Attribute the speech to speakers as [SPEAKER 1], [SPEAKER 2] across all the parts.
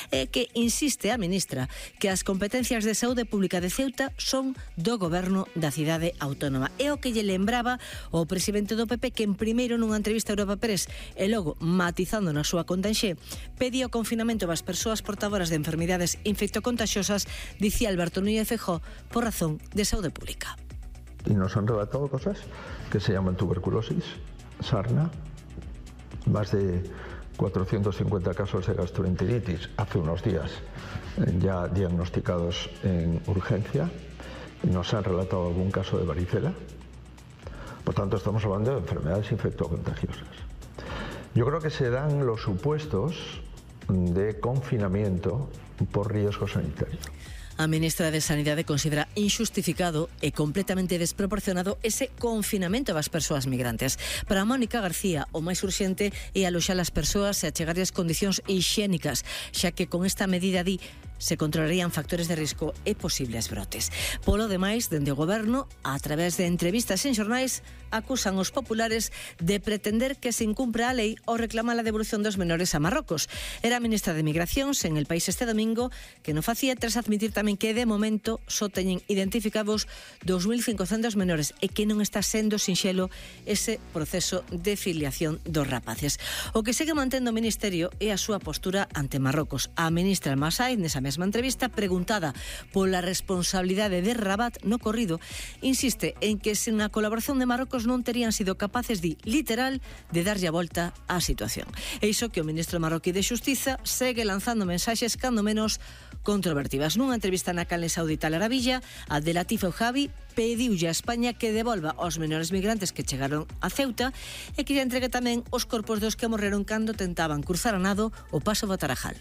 [SPEAKER 1] e que insiste a ministra que as competencias de saúde pública de Ceuta son do goberno da cidade autónoma. É o que lle lembraba o presidente do PP, que en primeiro nunha entrevista a Europa Press e logo matizando na súa conta en Xe, pedía o confinamento das persoas portadoras de enfermidades infectocontaxiosas, dicía Alberto Núñez Feijóo, por razón de saúde pública.
[SPEAKER 2] Y nos han relatado cosas que se llaman tuberculosis, sarna, más de 450 casos de gastroenteritis hace unos días ya diagnosticados en urgencia, y nos han relatado algún caso de varicela. Por tanto, estamos hablando de enfermedades infectocontagiosas. Yo creo que se dan los supuestos de confinamiento por riesgo sanitario.
[SPEAKER 1] A ministra de Sanidade considera injustificado e completamente desproporcionado ese confinamento das persoas migrantes. Para Mónica García, o máis urxente é aloxar as persoas e achegarlles condicións hixiénicas, xa que con esta medida se controlarían factores de risco e posibles brotes. Polo demais, dende o goberno, a través de entrevistas en xornais, acusan os populares de pretender que se incumpra a lei ou reclama a devolución dos menores a Marrocos. Era a ministra de Migracións en El País este domingo, que non facía tras admitir tamén que de momento só teñen identificados 2.500 menores e que non está sendo sinxelo ese proceso de filiación dos rapaces. O que segue mantendo o Ministerio é a súa postura ante Marrocos. A ministra Almasai, nesa mesma entrevista, preguntada pola responsabilidade de Rabat no corrido, insiste en que sen a colaboración de Marrocos non terían sido capaces literal de darlle a volta á situación. E iso que o ministro marroquí de Xustiza segue lanzando mensaxes cando menos controvertidas. Nunha entrevista na canle saudita Al Arabiya, Abdelatif Javi pediulle a España que devolva aos menores migrantes que chegaron a Ceuta e que lle entregue tamén os corpos dos que morreron cando tentaban cruzar a nado o paso do Tarajal.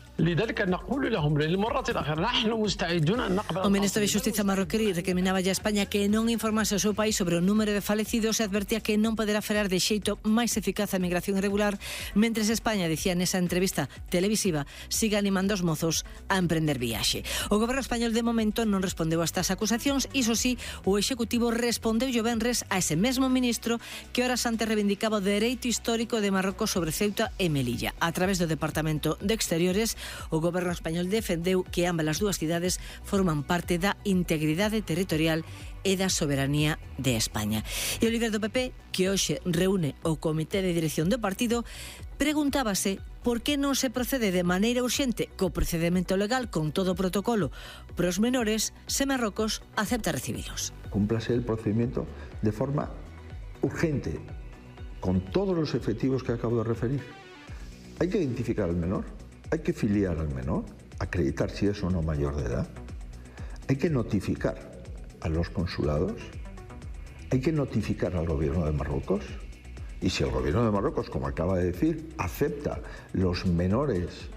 [SPEAKER 1] O ministro de Xustiza marroquí recriminaba a España que non informase ao seu país sobre o número de falecidos e advertía que non poderá frear de xeito máis eficaz a migración irregular, mentres España, dicía nesa entrevista televisiva, siga animando os mozos a emprender viaxe. O goberno español de momento non respondeu a estas acusacións, iso sí, o Executivo respondeu o venres a ese mesmo ministro que horas antes reivindicaba o dereito histórico de Marrocos sobre Ceuta e Melilla. A través do Departamento de Exteriores, o goberno español defendeu que ambas as dúas cidades forman parte da integridade territorial e da soberanía de España. E o líder do PP, que hoxe reúne o comité de dirección do partido, preguntábase por que non se procede de maneira urxente co procedimento legal con todo o protocolo pros menores se Marrocos acepta recibilos.
[SPEAKER 2] Cúmplase el procedimiento de forma urgente, con todos los efectivos que acabo de referir. Hay que identificar al menor, hay que filiar al menor, acreditar si es o no mayor de edad, hay que notificar a los consulados, hay que notificar al gobierno de Marruecos, y si el gobierno de Marruecos, como acaba de decir, acepta los menores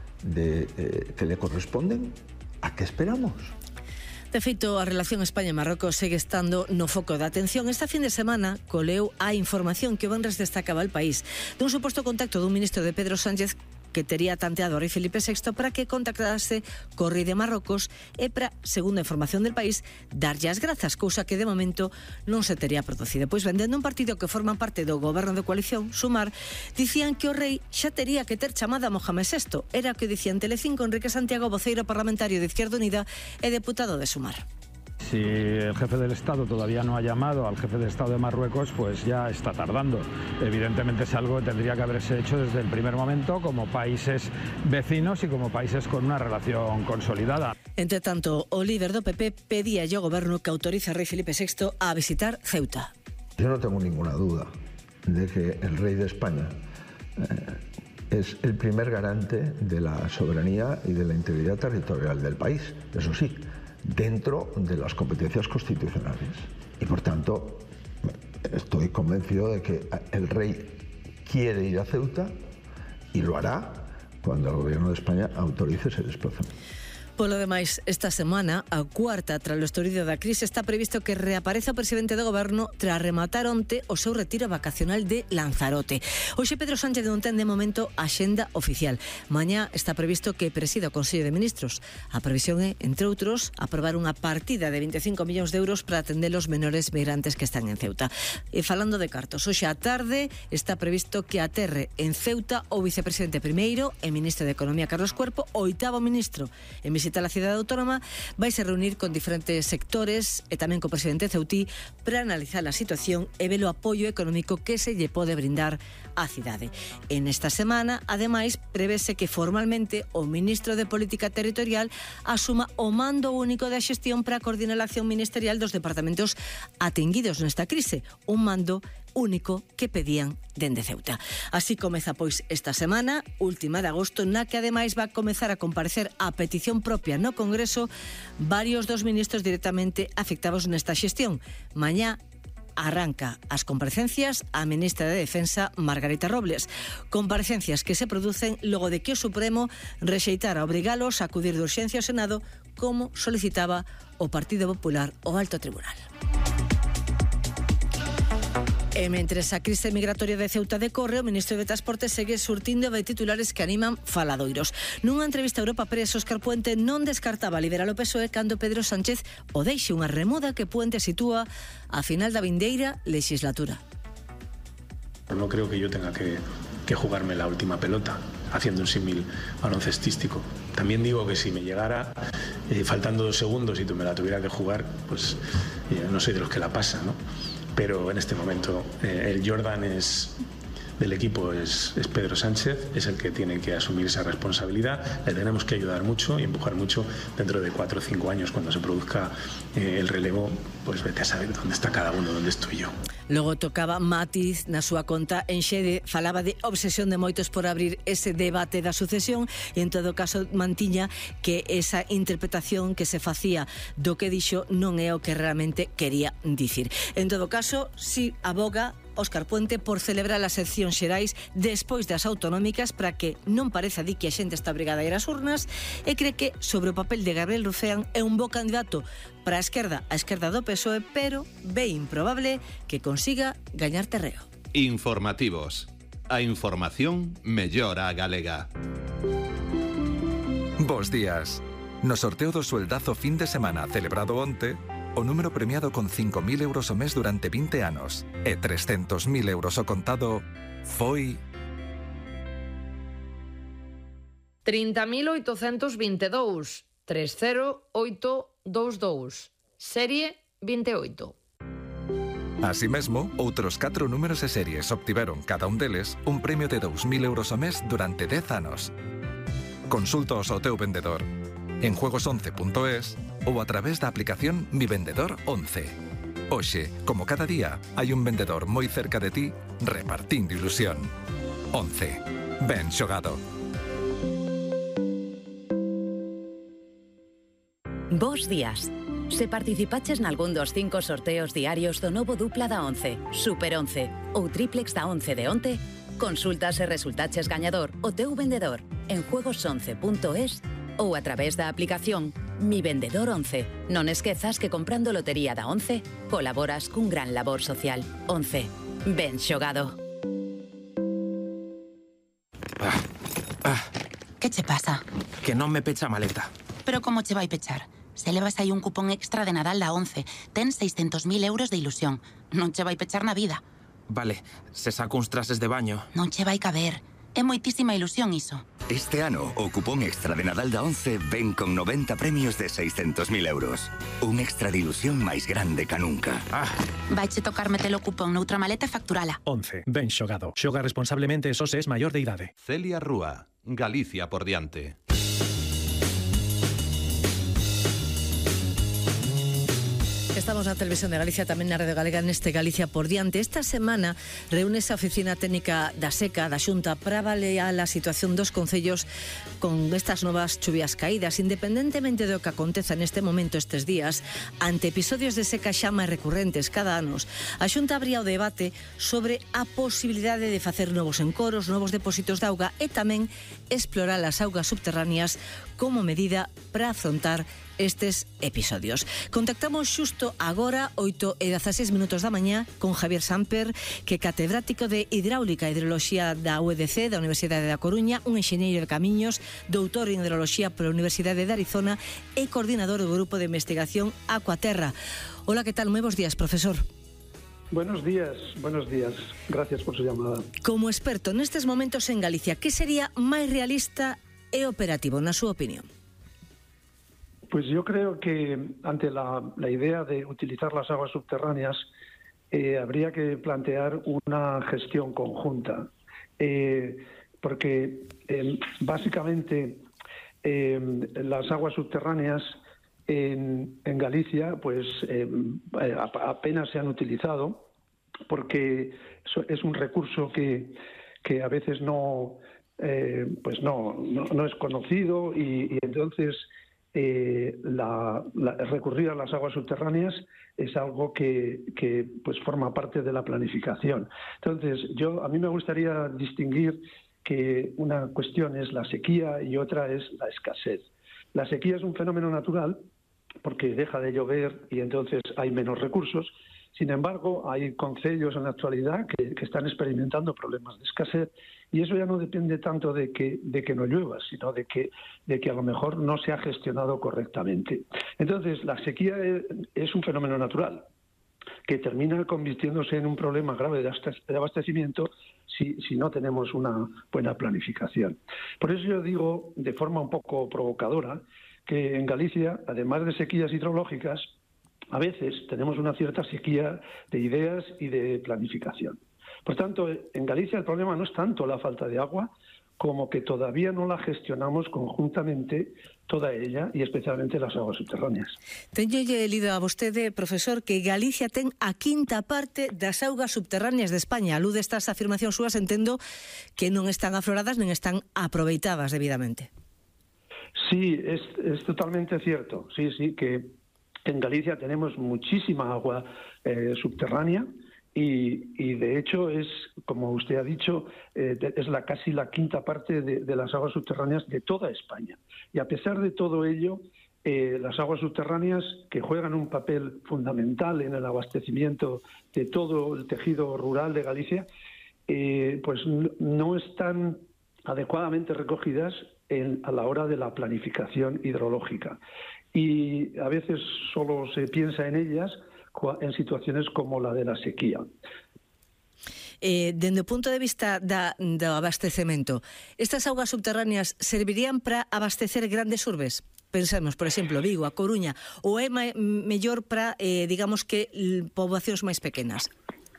[SPEAKER 2] que le corresponden, ¿a qué esperamos?
[SPEAKER 1] De feito, a relación España-Marrocos segue estando no foco da atención. Esta fin de semana coleu a información que o venres destacaba El País dun suposto contacto dun ministro de Pedro Sánchez que tería tanteado a rei Felipe VI para que contactase co rei de Marrocos e para, segundo a información del País, darlle as grazas, cousa que de momento non se tería producido. Pois vendendo un partido que forma parte do goberno de coalición, Sumar, dicían que o rei xa tería que ter chamada a Mohamed VI. Era o que dicía en Telecinco Enrique Santiago, voceiro parlamentario de Izquierda Unida e deputado de Sumar.
[SPEAKER 3] Si el jefe del Estado todavía no ha llamado al jefe de Estado de Marruecos, pues ya está tardando. Evidentemente es algo que tendría que haberse hecho desde el primer momento como países vecinos y como países con una relación consolidada.
[SPEAKER 1] Entre tanto, o líder do PP pedía ao goberno que autorice a rei Felipe VI a visitar Ceuta.
[SPEAKER 2] Yo no tengo ninguna duda de que el rey de España es el primer garante de la soberanía y de la integridad territorial del país, eso sí, dentro de las competencias constitucionales. Y por tanto, estoy convencido de que el rey quiere ir a Ceuta y lo hará cuando el gobierno de España autorice ese desplazamiento.
[SPEAKER 1] Polo demais, esta semana, a cuarta tras o estorido da crise, está previsto que reapareza o presidente do goberno tras rematar onte o seu retiro vacacional de Lanzarote. Hoxe Pedro Sánchez non ten de momento axenda oficial. Mañá está previsto que presida o Consello de Ministros. A previsión é, entre outros, aprobar unha partida de 25 millóns de euros para atender os menores migrantes que están en Ceuta. E falando de cartos, hoxe á tarde está previsto que aterre en Ceuta o vicepresidente primeiro e ministro de Economía Carlos Cuerpo, o oitavo ministro en visita a la cidade autónoma, vai se reunir con diferentes sectores e tamén co presidente ceutí para analizar a situación e ver o apoio económico que se lle pode brindar á cidade. En esta semana, ademais, prevese que formalmente o ministro de Política Territorial asuma o mando único da xestión para coordinar a acción ministerial dos departamentos atinguidos nesta crise, un mando único que pedían dende Ceuta. Así comeza, pois, esta semana, última de agosto, na que ademais va a comezar a comparecer a petición propia no Congreso varios dos ministros directamente afectados nesta xestión. Mañá arranca as comparecencias a ministra de Defensa, Margarita Robles. Comparecencias que se producen logo de que o Supremo rexeitara obrigalos a acudir de urxencia ao Senado, como solicitaba o Partido Popular ao Alto Tribunal. E mentres a crise migratoria de Ceuta decorre, o ministro de Transporte segue surtindo de titulares que animan faladoiros. Nunha entrevista a Europa Press, Óscar Puente non descartaba liberar o PSOE cando Pedro Sánchez o deixe, unha remuda que Puente sitúa a final da vindeira legislatura.
[SPEAKER 4] No creo que yo tenga que jugarme la última pelota, haciendo un símil baloncestístico. También digo que si me llegara faltando 2 segundos y tú me la tuviera que jugar, pues no soy de los que la pasa, ¿no? Pero en este momento el Jordan del equipo es Pedro Sánchez, es el que tiene que asumir esa responsabilidad. Le tenemos que ayudar mucho y empujar mucho. Dentro de 4 o 5 años, cuando se produzca el relevo, pues vete a saber dónde está cada uno, dónde estoy yo.
[SPEAKER 1] Logo tocaba matiz na súa conta en Xede, falaba de obsesión de moitos por abrir ese debate da sucesión e en todo caso mantiña que esa interpretación que se facía do que dixo non é o que realmente quería dicir. En todo caso, si aboga Óscar Puente por celebrar as eleccións xerais despois das autonómicas para que non pareza di que a xente está obrigada a ir ás urnas, e cree que sobre o papel de Gabriel Rufián é un bo candidato para a esquerda do PSOE, pero ve improbable que consiga gañar terreo.
[SPEAKER 5] Informativos. A información mellora a galega.
[SPEAKER 6] Bos días. No sorteo do sueldazo fin de semana celebrado onte, o número premiado con 5.000 euros o mes durante 20 anos e 300.000 euros o contado foi
[SPEAKER 7] 30.822 30822, serie 28.
[SPEAKER 6] Así mesmo, outros 4 números e series obtiveron cada un deles un premio de 2.000 euros o mes durante 10 anos. Consulta ao teu vendedor en juegos11.es ou a través da aplicación Mi Vendedor 11. Hoxe, como cada día, hai un vendedor moi cerca de ti repartindo ilusión. 11. Ben xogado.
[SPEAKER 8] Bos días. Se participaches nalgún dos 5 sorteos diarios do novo dupla da 11, Super 11 ou triplex da 11 de onte, consulta se resultaches gañador o teu vendedor en juegos11.es ou a través da aplicación Mi Vendedor 11. Non esquezas que comprando lotería da 11 colaboras cun gran labor social. 11. Ben xogado.
[SPEAKER 9] Que che pasa?
[SPEAKER 10] Que non me pecha a maleta.
[SPEAKER 9] Pero como che vai pechar? Se levas aí un cupón extra de Nadal da 11, ten 600.000 euros de ilusión. Non che vai pechar na vida.
[SPEAKER 10] Vale, se saco uns trases de baño.
[SPEAKER 9] Non che vai caber. É moitísima ilusión iso.
[SPEAKER 11] Este ano, o cupón extra de Nadal da 11 ven con 90 premios de 600.000 euros. Un extra de ilusión máis grande ca nunca.
[SPEAKER 9] Vaiche tocar metelo o cupón noutra maleta e facturala.
[SPEAKER 12] 11. Ben xogado. Xoga responsablemente e só se es maior de idade.
[SPEAKER 5] Celia Rúa, Galicia por diante.
[SPEAKER 1] Estamos na Televisión de Galicia, tamén na Radio Galega, neste Galicia por diante. Esta semana reúnese a Oficina Técnica da Seca da Xunta para avaliar a situación dos concellos con estas novas chuvias caídas. Independentemente do que aconteza neste momento, estes días, ante episodios de seca xa máis recurrentes cada ano, a Xunta abría o debate sobre a posibilidade de facer novos encoros, novos depósitos de auga e tamén explorar as augas subterráneas como medida para afrontar estes episodios. Contactamos xusto agora, 8:16 da mañá, con Javier Samper, que é catedrático de Hidráulica e Hidroloxía da UEDC, da Universidade da Coruña, un enxeñeiro de camiños, doutor en Hidroloxía pola Universidade de Arizona e coordinador do Grupo de Investigación Aquaterra. Hola, que tal? Moi bons días, profesor.
[SPEAKER 13] Buenos días. Gracias por su llamada.
[SPEAKER 1] Como experto nestes momentos en Galicia, que sería máis realista e operativo, na súa opinión?
[SPEAKER 13] Pues yo creo que ante la idea de utilizar las aguas subterráneas habría que plantear una gestión conjunta, porque básicamente las aguas subterráneas en Galicia pues apenas se han utilizado, porque es un recurso que a veces no es conocido y entonces recurrir a las aguas subterráneas es algo que pues forma parte de la planificación. Entonces, a mí me gustaría distinguir que una cuestión es la sequía y otra es la escasez. La sequía es un fenómeno natural porque deja de llover y entonces hay menos recursos. Sin embargo, hay concellos en la actualidad que están experimentando problemas de escasez y eso ya no depende tanto de que no llueva, sino de que a lo mejor no se ha gestionado correctamente. Entonces, la sequía es un fenómeno natural que termina convirtiéndose en un problema grave de abastecimiento si no tenemos una buena planificación. Por eso yo digo, de forma un poco provocadora, que en Galicia, además de sequías hidrológicas, a veces tenemos una cierta sequía de ideas y de planificación. Por tanto, en Galicia el problema no es tanto la falta de agua como que todavía no la gestionamos conjuntamente toda ella y especialmente las aguas subterráneas.
[SPEAKER 1] Teño lido a vostede, profesor, que Galicia ten a quinta parte das augas subterráneas de España. A luz destas afirmacións súas entendo que non están afloradas nen están aproveitadas debidamente.
[SPEAKER 13] Sí, es totalmente cierto. Sí, que en Galicia tenemos muchísima agua subterránea y de hecho es, como usted ha dicho, es casi la quinta parte de las aguas subterráneas de toda España. Y a pesar de todo ello, las aguas subterráneas, que juegan un papel fundamental en el abastecimiento de todo el tejido rural de Galicia, pues no están adecuadamente recogidas a la hora de la planificación hidrológica. Y a veces solo se piensa en ellas en situaciones como la de la sequía.
[SPEAKER 1] Dende o punto de vista do abastecemento, estas augas subterráneas servirían para abastecer grandes urbes? Pensemos, por exemplo, Vigo, a Coruña, ou é mellor para, digamos que, poboacións máis pequenas?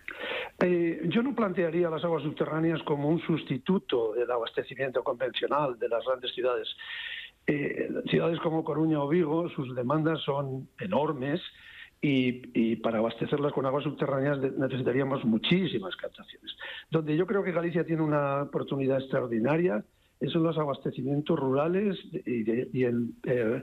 [SPEAKER 13] Yo no plantearía las aguas subterráneas como un sustituto del abastecimiento convencional de las grandes ciudades. Ciudades como Coruña o Vigo, sus demandas son enormes y para abastecerlas con aguas subterráneas necesitaríamos muchísimas captaciones. Donde yo creo que Galicia tiene una oportunidad extraordinaria son los abastecimientos rurales y en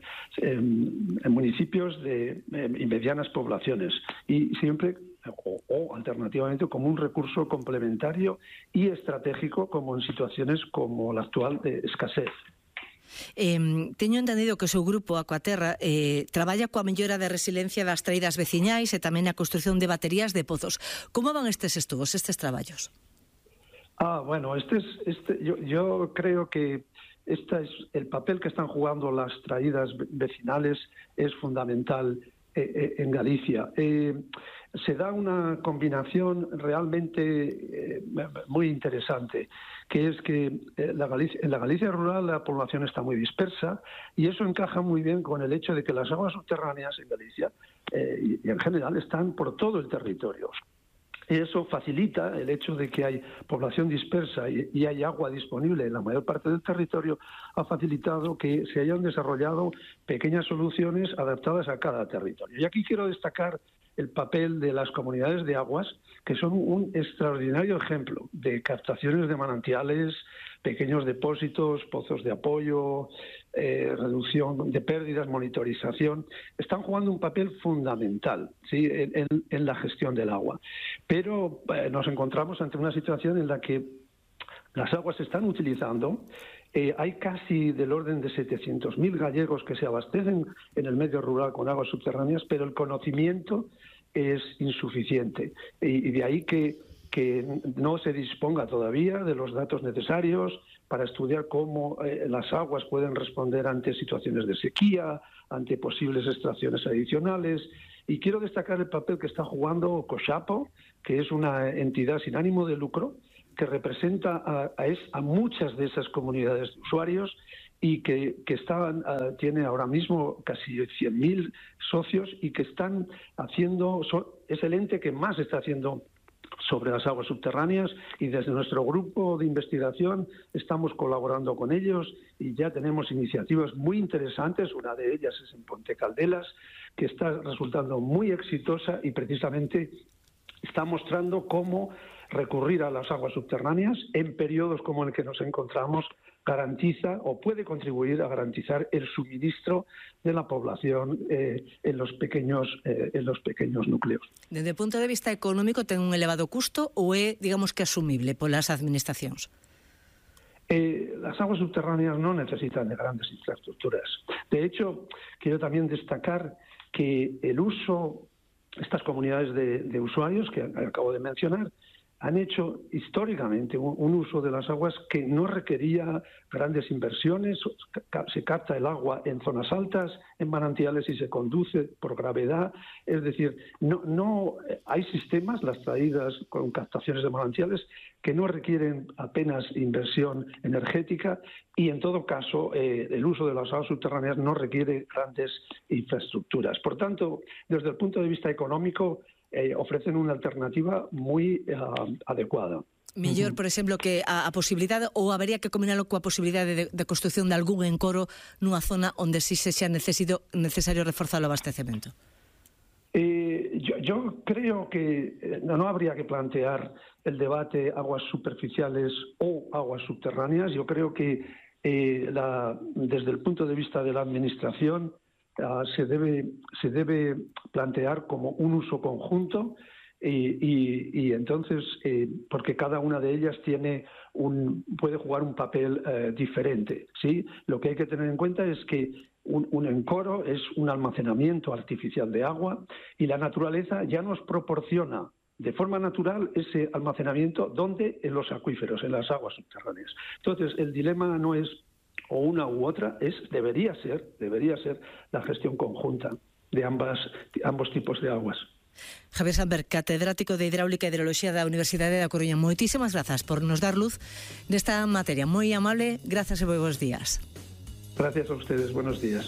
[SPEAKER 13] municipios y medianas poblaciones, y siempre o alternativamente como un recurso complementario y estratégico, como en situaciones como la actual de escasez.
[SPEAKER 1] Teño entendido que o seu grupo Aquaterra traballa coa mellora de resiliencia das traídas veciñais e tamén a construción de baterías de pozos. Como van estes estudos, estes traballos?
[SPEAKER 13] Bueno, yo creo que el papel que están jugando las traídas vecinales es fundamental en Galicia. Se da una combinación realmente muy interesante, que es que en la Galicia rural la población está muy dispersa y eso encaja muy bien con el hecho de que las aguas subterráneas en Galicia y en general están por todo el territorio. Eso facilita el hecho de que hay población dispersa y hay agua disponible en la mayor parte del territorio, ha facilitado que se hayan desarrollado pequeñas soluciones adaptadas a cada territorio. Y aquí quiero destacar el papel de las comunidades de aguas, que son un extraordinario ejemplo de captaciones de manantiales, pequeños depósitos, pozos de apoyo, reducción de pérdidas, monitorización. Están jugando un papel fundamental, ¿sí?, en la gestión del agua. Pero nos encontramos ante una situación en la que las aguas se están utilizando. Hay casi del orden de 700.000 gallegos que se abastecen en el medio rural con aguas subterráneas, pero el conocimiento es insuficiente. Y de ahí que no se disponga todavía de los datos necesarios para estudiar cómo las aguas pueden responder ante situaciones de sequía, ante posibles extracciones adicionales. Y quiero destacar el papel que está jugando Coxapo, que es una entidad sin ánimo de lucro, que representa a muchas de esas comunidades de usuarios y que tiene ahora mismo casi 100.000 socios y que están haciendo, es el ente que más está haciendo sobre las aguas subterráneas, y desde nuestro grupo de investigación estamos colaborando con ellos y ya tenemos iniciativas muy interesantes. Una de ellas es en Ponte Caldelas, que está resultando muy exitosa y precisamente está mostrando cómo recurrir a las aguas subterráneas en periodos como el que nos encontramos garantiza o puede contribuir a garantizar el suministro de la población en los pequeños núcleos.
[SPEAKER 1] Desde o punto de vista económico, ten un elevado custo ou é, digamos que, asumible polas administracións?
[SPEAKER 13] Las aguas subterráneas no necesitan de grandes infraestructuras. De hecho, quiero también destacar que el uso, estas comunidades de usuarios que acabo de mencionar, han hecho históricamente un uso de las aguas que no requería grandes inversiones. Se capta el agua en zonas altas, en manantiales, y se conduce por gravedad. Es decir, no hay sistemas, las traídas con captaciones de manantiales, que no requieren apenas inversión energética, y en todo caso el uso de las aguas subterráneas no requiere grandes infraestructuras. Por tanto, desde el punto de vista económico, ofrecen unha alternativa moi adecuada.
[SPEAKER 1] Mellor, por exemplo, que a posibilidade, ou habería que combinalo coa posibilidade de construción de algún encoro nunha zona onde si se xa necesario reforzar o abastecemento?
[SPEAKER 13] Yo creo que no habría que plantear el debate aguas superficiales o aguas subterráneas. Yo creo que desde el punto de vista de la administración se debe plantear como un uso conjunto y entonces porque cada una de ellas puede jugar un papel diferente, ¿sí? Lo que hay que tener en cuenta es que un encoro es un almacenamiento artificial de agua, y la naturaleza ya nos proporciona de forma natural ese almacenamiento donde en los acuíferos, en las aguas subterráneas. Entonces el dilema no es o una u otra, debería ser la gestión conjunta de ambos tipos de aguas.
[SPEAKER 1] Javier Samper, catedrático de Hidráulica e Hidroloxía da Universidade da Coruña, moitísimas grazas por nos dar luz desta materia. Moi amable, grazas e moi bons días.
[SPEAKER 13] Gracias a ustedes, buenos días.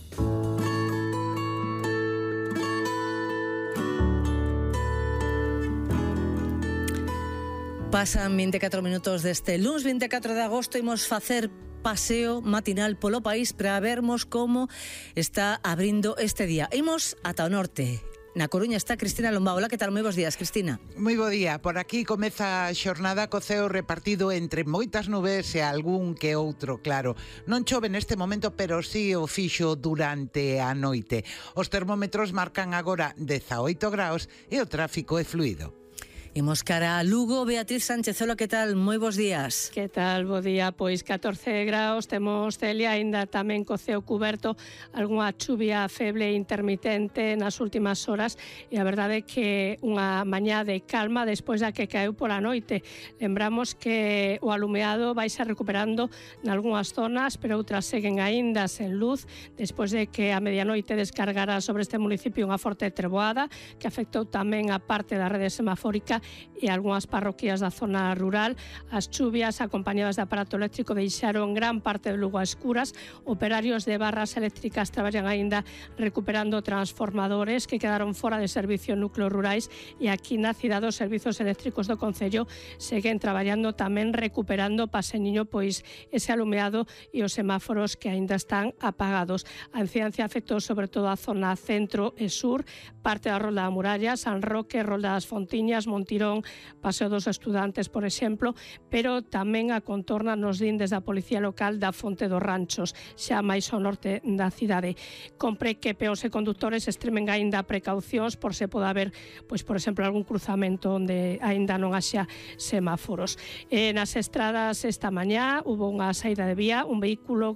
[SPEAKER 1] Pasan 24 minutos deste luns 24 de agosto. Imos facer paseo matinal polo país para vermos como está abrindo este día. Imos ata o norte. Na Coruña está Cristina Lombao. Hola, que tal? Moi bons días, Cristina.
[SPEAKER 14] Moi bo día. Por aquí comeza a xornada co ceo repartido entre moitas nubes e algún que outro, claro. Non chove neste momento, pero sí o fixo durante a noite. Os termómetros marcan agora 18 graus e o tráfico é fluido.
[SPEAKER 1] Imos cara a Lugo. Beatriz Sánchez, hola, que tal? Moi bons días.
[SPEAKER 15] Que tal? Bo día, pois 14 graus, temos Celia, aínda tamén co ceo cuberto, algunha chuvia feble intermitente nas últimas horas, e a verdade é que unha mañá de calma despois da que caeu pola noite. Lembramos que o alumeado vai se recuperando nalgúnas zonas, pero outras seguen aínda sen luz, despois de que a medianoite descargara sobre este municipio unha forte treboada que afectou tamén a parte da rede semafórica e algunhas parroquias da zona rural. As chuvias acompañadas de aparato eléctrico deixaron gran parte de Lugo a escuras. Operarios de barras eléctricas traballan aínda recuperando transformadores que quedaron fora de servicio en núcleos rurais, e aquí na cidade os servizos eléctricos do Concello seguen traballando tamén recuperando paseniño pois ese alumeado e os semáforos que aínda están apagados. A incidencia afectou sobre todo a zona centro e sur, parte da Rolda da Muralla, San Roque, Rolda das Fontiñas, Montirón, Paseo dos Estudantes, por exemplo, pero tamén a contorna nos dindes da Policía Local da Fonte dos Ranchos, xa máis ao norte da cidade. Compre que peóns e condutores extremen aínda precaucións por se pode haber, pois, por exemplo, algún cruzamento onde aínda non haxa semáforos. Nas estradas esta mañá hubo unha saída de vía, un vehículo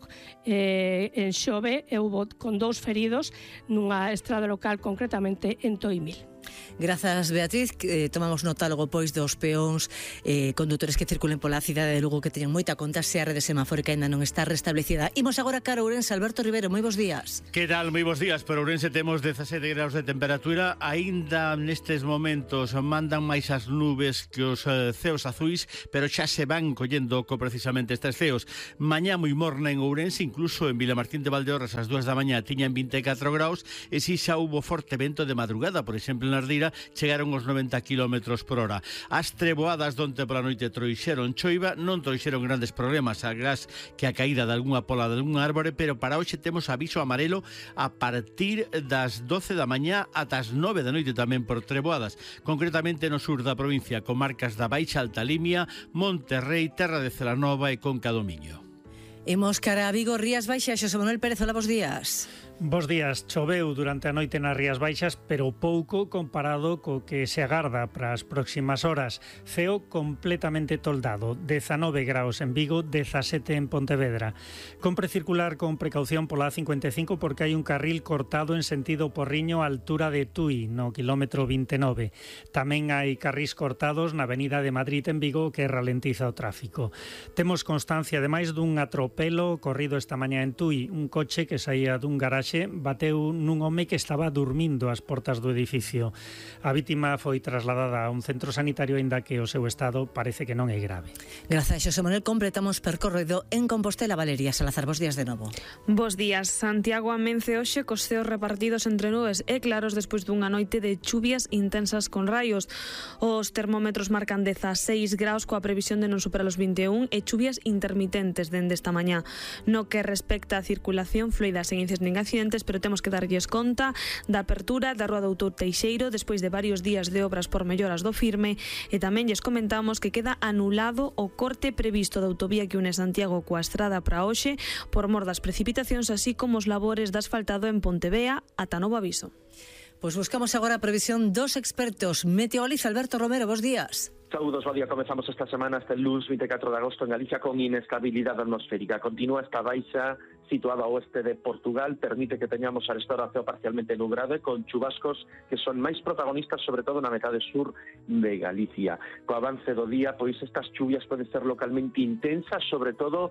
[SPEAKER 15] en Xove e hubo con 2 feridos nunha estrada local, concretamente en Toimil.
[SPEAKER 1] Grazas, Beatriz. Tomamos nota logo pois dos peóns condutores que circulen pola cidade de Lugo que teñen moita conta se a rede semafórica ainda non está restablecida. Imos agora cara a Ourense. Alberto Rivero, moi bons días.
[SPEAKER 16] Que tal? Moi bons días. Por Ourense temos 17 graus de temperatura. Aínda nestes momentos mandan máis as nubes que os ceos azuis, pero xa se van collendo precisamente estes ceos. Mañá moi morna en Ourense, incluso en Vilamartín de Valdeorras ás 2 da mañá tiñan 24 graus e si xa hubo forte vento de madrugada, por exemplo, en Ardira chegaron os 90 km por hora. As treboadas donte pola noite trouxeron choiva, non trouxeron grandes problemas, agás que a caída de algunha pola de algún árbore, pero para hoxe temos aviso amarelo a partir das 12 da mañá ata as 9 da noite tamén por treboadas, concretamente no sur da provincia, comarcas da Baixa Alta Limia, Monterrei, Terra de Celanova e Conca do Miño.
[SPEAKER 1] Imos cara a Vigo, Rías Baixas. Xosé Manuel Pérez, hola, bos días.
[SPEAKER 12] Bos días. Choveu durante a noite nas Rías Baixas, pero pouco comparado co que se agarda para as próximas horas. Ceo completamente toldado, 19 graus en Vigo, 17 en Pontevedra. Compre circular con precaución pola A55 porque hai un carril cortado en sentido Porriño á altura de Tui, no kilómetro 29. Tamén hai carrís cortados na Avenida de Madrid en Vigo que ralentiza o tráfico. Temos constancia ademais dun atropelo ocorrido esta mañá en Tui. Un coche que saía dun garaxe bateu nun home que estaba dormindo ás portas do edificio. A vítima foi trasladada a un centro sanitario, aínda que o seu estado parece que non é grave.
[SPEAKER 1] Grazas, Xosé Manuel. Completamos percorrido en Compostela. Valeria Salazar, bos días de novo.
[SPEAKER 17] Bos días. Santiago amence hoxe cos ceos repartidos entre nubes e claros despois dunha noite de chuvias intensas con raios. Os termómetros marcan 16 graus coa previsión de non superar os 21 e chuvias intermitentes dende esta mañá. No que respecta a circulación fluida, sen incidentes nin accidentes, pero temos que darlles conta da apertura da Rúa do Doutor Teixeiro despois de varios días de obras por melloras do firme, e tamén lles comentamos que queda anulado o corte previsto da autovía que une Santiago coa estrada para hoxe por mor das precipitacións, así como os labores de asfaltado en Pontevea ata novo aviso.
[SPEAKER 1] Pois buscamos agora a previsión dos expertos. Meteoroliza Alberto Romero, bos días.
[SPEAKER 18] Saúdos, bo día. Comezamos esta semana este luns 24 de agosto en Galicia con inestabilidade atmosférica. Continúa esta baixa situada ao oeste de Portugal, permite que teñamos arestora ceo parcialmente nublado con chubascos que son máis protagonistas sobre todo na metade sur de Galicia. Co avance do día, pois estas chuvias poden ser localmente intensas, sobre todo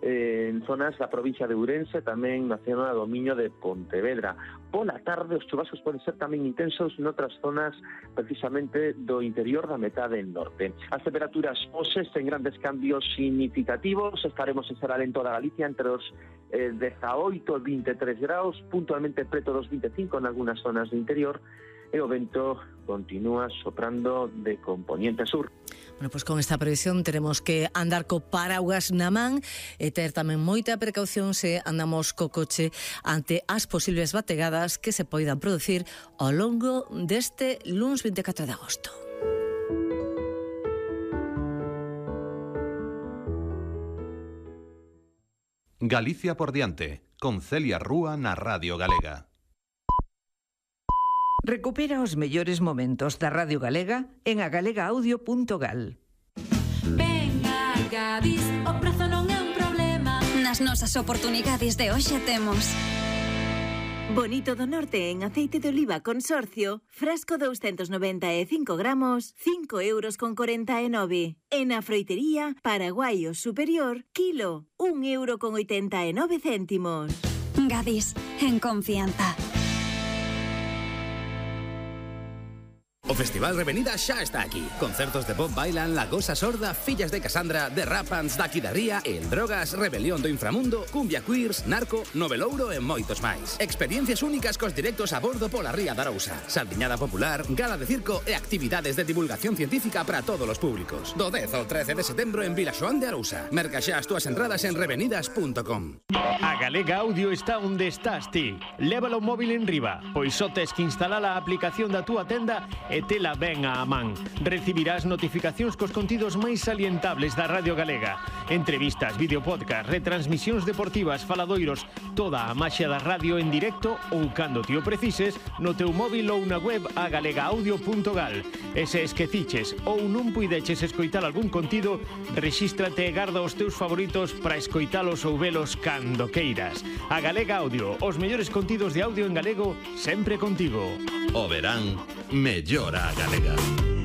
[SPEAKER 18] en zonas da provincia de Ourense, tamén na zona do Miño de Pontevedra. Pola tarde os chubascos poden ser tamén intensos noutras zonas precisamente do interior da metade norte. As temperaturas hoxe sen grandes cambios significativos, estaremos en será en toda Galicia entre os 18 e 23 graus, puntualmente preto dos 25 en algunhas zonas do interior, e o vento continúa soprando de componente sur.
[SPEAKER 1] Bueno, pois con esta previsión teremos que andar co paraugas na man e ter tamén moita precaución se andamos co coche ante as posibles bategadas que se poidan producir ao longo deste luns 24 de agosto.
[SPEAKER 5] Galicia por diante, con Celia Rúa na Radio Galega.
[SPEAKER 19] Recupera os mellores momentos da Radio Galega en agalegaudio.gal.
[SPEAKER 20] Venga, Gadis, o prezo non é un problema. Nas nosas oportunidades de hoxe temos
[SPEAKER 21] Bonito do Norte en aceite de oliva Consorcio, frasco 295 gramos, 5,49 €. En a froitería, Paraguaio Superior, kilo, 1,89 €.
[SPEAKER 20] Gadis, en confianza.
[SPEAKER 3] O Festival Revenida xa está aquí. Concertos de Bob Bailan, La Gosa Sorda, Fillas de Cassandra, The Rapans, Daqui da Ría, El Drogas, Rebelión do Inframundo, Cumbia Queers, Narco, Novelouro e moitos máis. Experiencias únicas cos directos a bordo pola Ría da Arousa. Saldiñada popular, gala de circo e actividades de divulgación científica para todos os públicos. Do 10 ao 13 de setembro en Vilaxoán de Arousa. Merca xa as túas entradas en revenidas.com.
[SPEAKER 22] A Galega Audio está onde estás ti. Lévalo móvil en riba, pois só tes que instalar a aplicación da túa tenda e tela ben á man. Recibirás notificacións cos contidos máis salientables da Radio Galega. Entrevistas, videopodcast, retransmisións deportivas, faladoiros, toda a maxia da radio en directo ou cando ti o precises no teu móvil ou na web agalegaudio.gal. E se esqueciches ou non puideches escoitar algún contido, rexístrate e garda os teus favoritos para escoitalos ou velos cando queiras. A Galega Audio, os mellores contidos de audio en galego, sempre contigo.
[SPEAKER 5] O verán mellora a galega.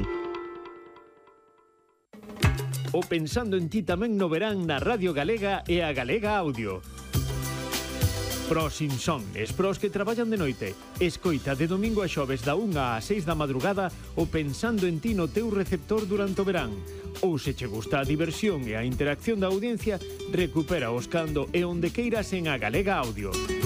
[SPEAKER 22] O Pensando en ti tamén no verán na Radio Galega e a Galega Audio. Pros insomnes, pros que traballan de noite. Escoita de domingo a xoves da 1 á 6 da madrugada o Pensando en ti no teu receptor durante o verán. Ou se che gusta a diversión e a interacción da audiencia, recupera os cando e onde queiras en a Galega Audio.